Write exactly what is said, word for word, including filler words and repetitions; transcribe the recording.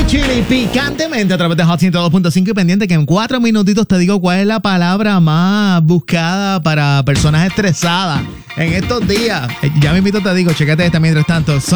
Chili picantemente a través de Hot ciento dos punto cinco y pendiente que en cuatro minutitos te digo cuál es la palabra más buscada para personas estresadas en estos días. Ya mismito te digo, chécate esta mientras tanto. Son